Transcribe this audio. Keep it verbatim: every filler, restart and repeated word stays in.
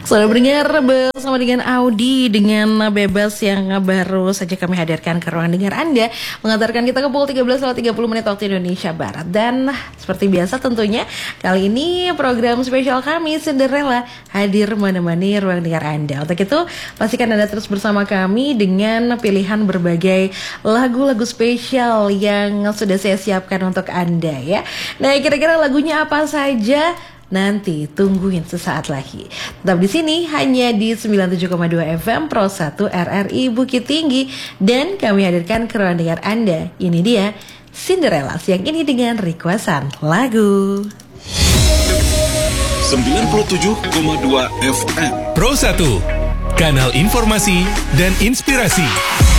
Sudah mendengar bersama dengan Audi dengan Bebas yang baru saja kami hadirkan ke ruang dengar Anda, mengantarkan kita ke pukul tiga belas lewat tiga puluh menit waktu Indonesia Barat. Dan seperti biasa tentunya kali ini program spesial kami Cinderella hadir menemani ruang dengar Anda. Untuk itu pastikan Anda terus bersama kami dengan pilihan berbagai lagu-lagu spesial yang sudah saya siapkan untuk Anda ya. Nah, kira-kira lagunya apa saja? Nanti tungguin sesaat lagi. Tetap di sini hanya di sembilan puluh tujuh koma dua F M Pro satu R R I Bukit Tinggi, dan kami hadirkan ke ruang dengar Anda. Ini dia Cinderella siang ini dengan requestan lagu. sembilan puluh tujuh koma dua F M Pro satu, kanal informasi dan inspirasi.